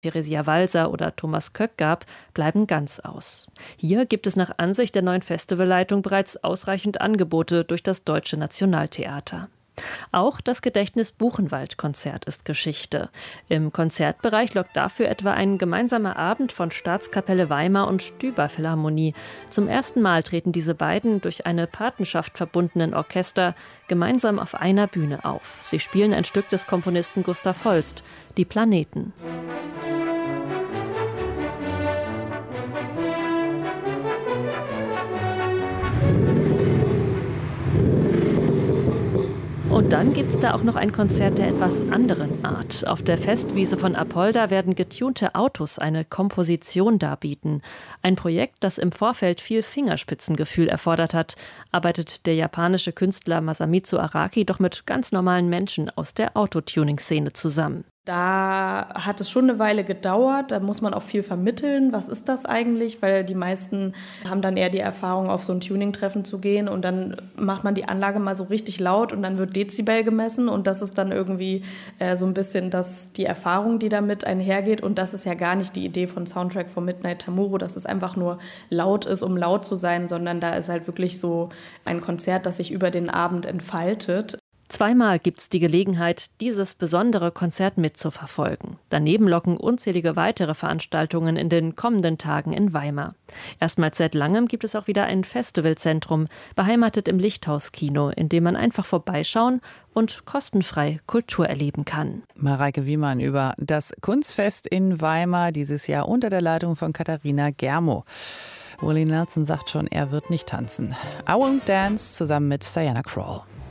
Theresia Walser oder Thomas Köck gab, bleiben ganz aus. Hier gibt es nach Ansicht der neuen Festivalleitung bereits ausreichend Angebote durch das Deutsche Nationaltheater. Auch das Gedächtnis-Buchenwald-Konzert ist Geschichte. Im Konzertbereich lockt dafür etwa ein gemeinsamer Abend von Staatskapelle Weimar und Stüber-Philharmonie. Zum ersten Mal treten diese beiden durch eine Patenschaft verbundenen Orchester gemeinsam auf einer Bühne auf. Sie spielen ein Stück des Komponisten Gustav Holst, Die Planeten. Und dann gibt es da auch noch ein Konzert der etwas anderen Art. Auf der Festwiese von Apolda werden getunte Autos eine Komposition darbieten. Ein Projekt, das im Vorfeld viel Fingerspitzengefühl erfordert hat, arbeitet der japanische Künstler Masamitsu Araki doch mit ganz normalen Menschen aus der Autotuning-Szene zusammen. Da hat es schon eine Weile gedauert, da muss man auch viel vermitteln, was ist das eigentlich, weil die meisten haben dann eher die Erfahrung, auf so ein Tuning-Treffen zu gehen und dann macht man die Anlage mal so richtig laut und dann wird Dezibel gemessen und das ist dann irgendwie so ein bisschen die Erfahrung, die damit einhergeht und das ist ja gar nicht die Idee von Soundtrack von Midnight Tamuro, dass es einfach nur laut ist, um laut zu sein, sondern da ist halt wirklich so ein Konzert, das sich über den Abend entfaltet. Zweimal gibt es die Gelegenheit, dieses besondere Konzert mitzuverfolgen. Daneben locken unzählige weitere Veranstaltungen in den kommenden Tagen in Weimar. Erstmals seit langem gibt es auch wieder ein Festivalzentrum, beheimatet im Lichthaus-Kino, in dem man einfach vorbeischauen und kostenfrei Kultur erleben kann. Mareike Wiemann über das Kunstfest in Weimar, dieses Jahr unter der Leitung von Katharina Germo. Willie Nelson sagt schon, er wird nicht tanzen. I Won't Dance zusammen mit Diana Krall.